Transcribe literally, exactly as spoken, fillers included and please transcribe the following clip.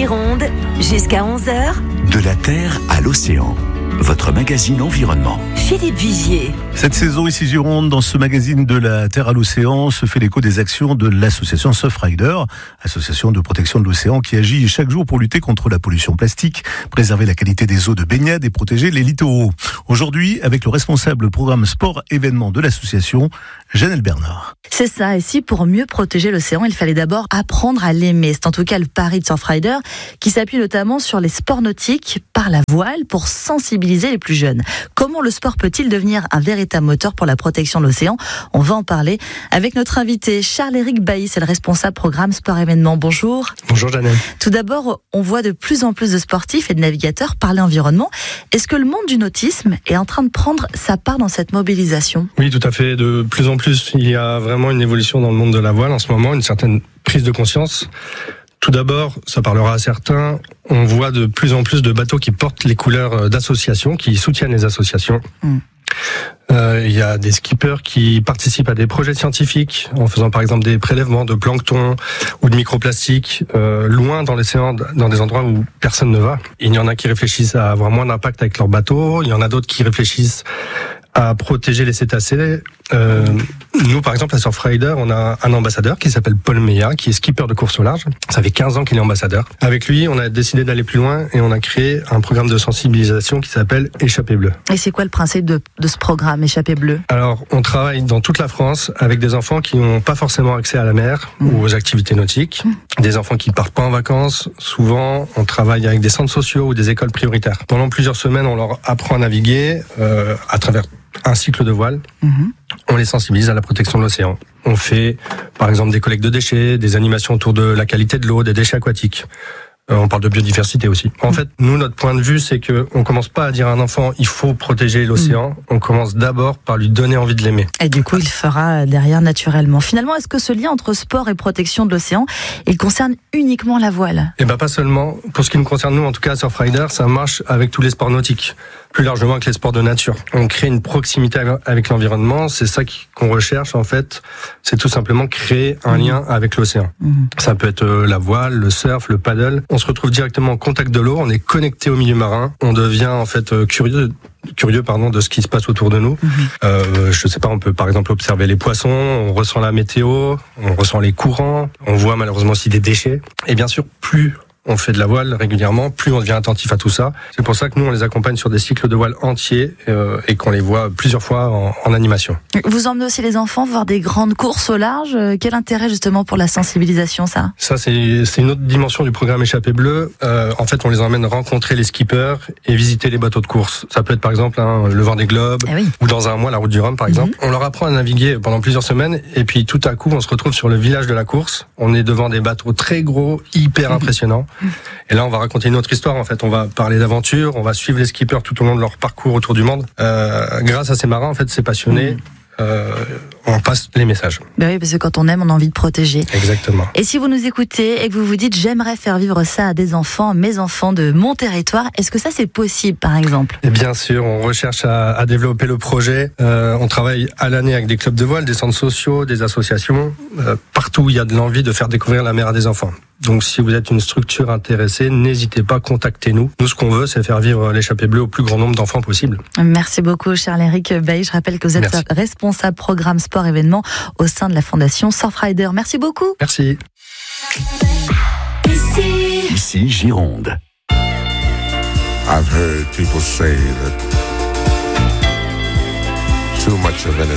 Gironde, jusqu'à onze heures. De la Terre à l'océan, votre magazine environnement. Philippe Vigier. Cette saison ici Gironde, dans ce magazine de la Terre à l'océan, se fait l'écho des actions de l'association Surfrider, association de protection de l'océan qui agit chaque jour pour lutter contre la pollution plastique, préserver la qualité des eaux de baignade et protéger les littoraux. Aujourd'hui, avec le responsable programme sport événement de l'association, Janelle Bernard. C'est ça, et si pour mieux protéger l'océan, il fallait d'abord apprendre à l'aimer. C'est en tout cas le pari de Surfrider, qui s'appuie notamment sur les sports nautiques par la voile pour sensibiliser les plus jeunes. Comment le sport peut-il devenir un véritable moteur pour la protection de l'océan ? On va en parler avec notre invité Charles-Éric Bailly, c'est le responsable programme sport événement. Bonjour. Bonjour Janelle. Tout d'abord, on voit de plus en plus de sportifs et de navigateurs parler environnement. Est-ce que le monde du nautisme est en train de prendre sa part dans cette mobilisation ? Oui, tout à fait. De plus en plus, il y a vraiment une évolution dans le monde de la voile en ce moment, une certaine prise de conscience. Tout d'abord, ça parlera à certains, on voit de plus en plus de bateaux qui portent les couleurs d'associations, qui soutiennent les associations. Mmh. Euh, il y a des skippers qui participent à des projets scientifiques en faisant par exemple des prélèvements de plancton ou de microplastiques euh, loin dans l'océan, dans des endroits où personne ne va. Il y en a qui réfléchissent à avoir moins d'impact avec leur bateau, il y en a d'autres qui réfléchissent à protéger les cétacés. Euh, nous, par exemple, à Surfrider, on a un ambassadeur qui s'appelle Paul Meillat, qui est skipper de course au large. Ça fait quinze ans qu'il est ambassadeur. Avec lui, on a décidé d'aller plus loin et on a créé un programme de sensibilisation qui s'appelle Échappée Bleue. Et c'est quoi le principe de, de ce programme Échappée Bleue ? Alors, on travaille dans toute la France avec des enfants qui n'ont pas forcément accès à la mer mmh. ou aux activités nautiques. Mmh. Des enfants qui partent pas en vacances. Souvent, on travaille avec des centres sociaux ou des écoles prioritaires. Pendant plusieurs semaines, on leur apprend à naviguer euh, à travers un cycle de voile. Mmh. On les sensibilise à la protection de l'océan. On fait, par exemple, des collectes de déchets, des animations autour de la qualité de l'eau, des déchets aquatiques. Euh, on parle de biodiversité aussi. En fait, nous, notre point de vue, c'est que on commence pas à dire à un enfant, il faut protéger l'océan. Mmh. On commence d'abord par lui donner envie de l'aimer. Et du coup, il fera derrière naturellement. Finalement, est-ce que ce lien entre sport et protection de l'océan, il concerne uniquement la voile ? Eh ben, pas seulement. Pour ce qui nous concerne, nous, en tout cas, à Surfrider, ça marche avec tous les sports nautiques. Plus largement avec les sports de nature. On crée une proximité avec l'environnement, c'est ça qu'on recherche en fait, c'est tout simplement créer un lien avec l'océan. Mmh. Ça peut être la voile, le surf, le paddle. On se retrouve directement en contact de l'eau, on est connecté au milieu marin, on devient en fait curieux curieux pardon de ce qui se passe autour de nous. Mmh. Euh, je sais pas, on peut par exemple observer les poissons, on ressent la météo, on ressent les courants, on voit malheureusement aussi des déchets. Et bien sûr, plus on fait de la voile régulièrement, plus on devient attentif à tout ça. C'est pour ça que nous, on les accompagne sur des cycles de voile entiers euh, et qu'on les voit plusieurs fois en, en animation. Vous emmenez aussi les enfants voir des grandes courses au large. Quel intérêt justement pour la sensibilisation, ça ? Ça, c'est, c'est une autre dimension du programme Échappée Bleue. Euh, en fait, on les emmène rencontrer les skippers et visiter les bateaux de course. Ça peut être par exemple hein, le Vendée Globe eh oui. ou dans un mois la Route du Rhum, par exemple. Mm-hmm. On leur apprend à naviguer pendant plusieurs semaines et puis tout à coup, on se retrouve sur le village de la course. On est devant des bateaux très gros, hyper mm-hmm. impressionnants. Et là, on va raconter une autre histoire. En fait, on va parler d'aventure, on va suivre les skippers tout au long de leur parcours autour du monde. Euh, grâce à ces marins, en fait, ces passionnés, mmh. euh, on passe les messages. Ben oui, parce que quand on aime, on a envie de protéger. Exactement. Et si vous nous écoutez et que vous vous dites, j'aimerais faire vivre ça à des enfants, mes enfants de mon territoire, est-ce que ça c'est possible, par exemple ? Et bien sûr, on recherche à, à développer le projet. Euh, on travaille à l'année avec des clubs de voile, des centres sociaux, des associations. Euh, partout où il y a de l'envie de faire découvrir la mer à des enfants. Donc si vous êtes une structure intéressée, n'hésitez pas, contactez-nous. Nous, ce qu'on veut, c'est faire vivre l'Échappée Bleue au plus grand nombre d'enfants possible. Merci beaucoup, Charles-Éric Bailly. Je rappelle que vous êtes Merci. responsable programme sport événement au sein de la fondation Surfrider. Merci beaucoup. Merci. Ici, Ici Gironde. I've heard people say that too much of anything